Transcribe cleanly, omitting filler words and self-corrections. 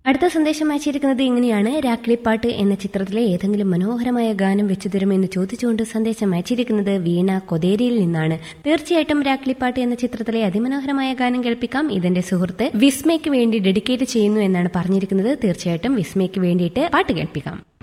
അടുത്ത സന്ദേശം അയച്ചിരിക്കുന്നത് ഇങ്ങനെയാണ്. രാക്ലിപ്പാട്ട് എന്ന ചിത്രത്തിലെ ഏതെങ്കിലും മനോഹരമായ ഗാനം വെച്ചു തരുമെന്ന് ചോദിച്ചുകൊണ്ട് സന്ദേശം അയച്ചിരിക്കുന്നത് വീണ കൊതേരിയിൽ നിന്നാണ്. തീർച്ചയായിട്ടും രാക്ലിപ്പാട്ട് എന്ന ചിത്രത്തിലെ അതിമനോഹരമായ ഗാനം കേൾപ്പിക്കാം. ഇതെന്റെ സുഹൃത്ത് വിസ്മയ്ക്ക് വേണ്ടി ഡെഡിക്കേറ്റ് ചെയ്യുന്നു എന്നാണ് പറഞ്ഞിരിക്കുന്നത്. തീർച്ചയായിട്ടും വിസ്മയ്ക്ക് വേണ്ടിയിട്ട് പാട്ട് കേൾപ്പിക്കാം.